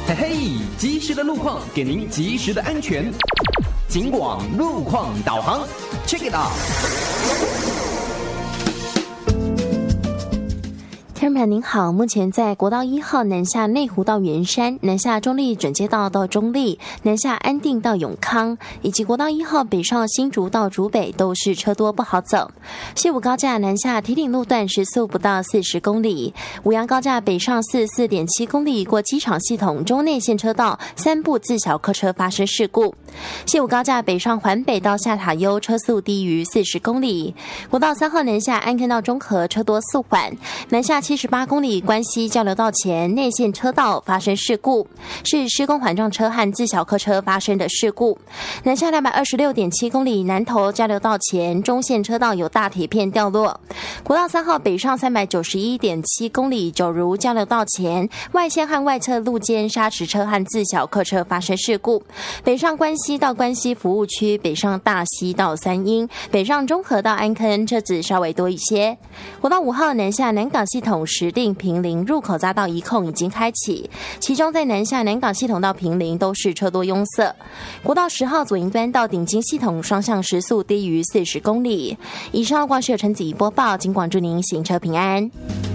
嘿嘿，及时的路况给您及时的安全。警广路况导航 ，Check it out。 听众朋友您好，目前在国道1号南下内湖到圆山、南下中立准街道到中立、南下安定到永康，以及国道1号北上新竹到竹北都是车多不好走。西武高架南下堤顶路段时速不到40公里，五杨高架北上44.7公里过机场系统中内线车道3部自小客车发生事故。西武高架北上环北到下塔悠车速低于40公里。国道3号南下安坑到中和车多速缓，南下78公里关西交流道前内线车道发生事故，是施工环状车和自小客车发生的事故。南下226.7公里南投交流道前中线车道有大铁片掉落。国道3号北上391.7公里九如交流道前外线和外侧路肩砂石车和自小客车发生事故。北上关西到关西服务区，北上大溪到三鹰，北上中和到安坑车子稍微多一些。国道5号南下南港系统石碇坪林入口匝道一控已经开启，其中在南下南港系统到坪林都是车多拥塞。国道10号左营端到顶金系统双向时速低于40公里。以上广是由陈子怡播报，警广祝您行车平安。